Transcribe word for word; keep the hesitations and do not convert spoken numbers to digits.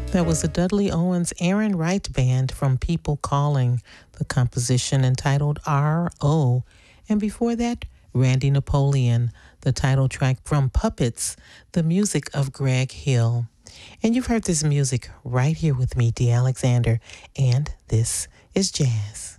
That was the Dudley Owens Aaron Wright Band from People Calling, the composition entitled R O. And before that, Randy Napoleon, the title track from Puppets, the music of Greg Hill. And you've heard this music right here with me, Dee Alexander, and this is Jazz.